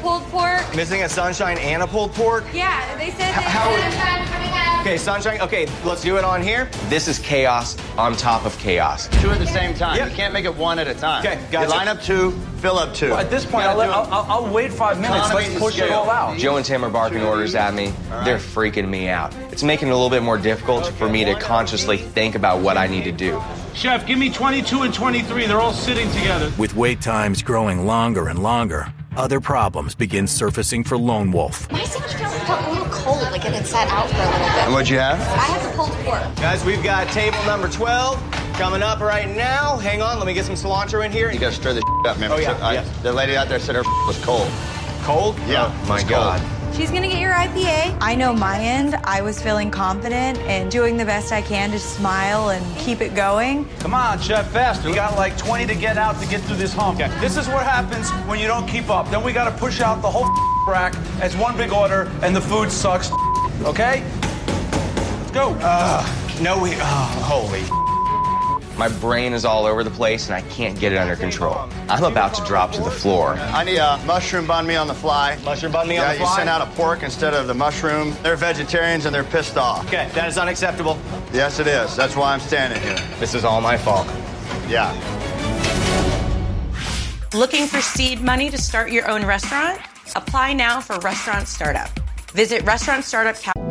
pulled pork. Missing a sunshine and a pulled pork? Yeah, they said Okay, sunshine. Okay, let's do it on here. This is chaos on top of chaos. Two at the same time. Yep. You can't make it one at a time. Okay, gotcha. You line up two, fill up two. Well, at this point, I'll wait 5 minutes. Economies Let's of push it scale. all out. Joe and Tim are barking orders at me. They're freaking me out. It's making it a little bit more difficult for me to consciously think about what I need to do. Chef, give me 22 and 23. They're all sitting together. With wait times growing longer and longer, other problems begin surfacing for Lone Wolf. My sandwich felt a little cold, like it had sat out for a little bit. And what'd you have? I had the pulled pork. Guys, we've got table number 12 coming up right now. Hang on, let me get some cilantro in here. You gotta stir the up, man. Oh, yeah. The lady out there said her was cold. Cold? Yeah, Oh, my it's God. cold. she's gonna get your IPA. I know my end. I was feeling confident and doing the best I can to smile and keep it going. Come on, Chef, faster. We got like 20 to get out to get through this hump. Okay. This is what happens when you don't keep up. Then we got to push out the whole rack as one big order, and the food sucks. Okay? Let's go. Holy. My brain is all over the place and I can't get it under control. I'm about to drop to the floor. I need a mushroom banh mi on the fly. Mushroom banh mi on the Yeah, fly? you sent out a pork instead of the mushroom. They're vegetarians and they're pissed off. Okay, that is unacceptable. Yes, it is. That's why I'm standing here. This is all my fault. Yeah. Looking for seed money to start your own restaurant? Apply now for Restaurant Startup. Visit Restaurant Startup.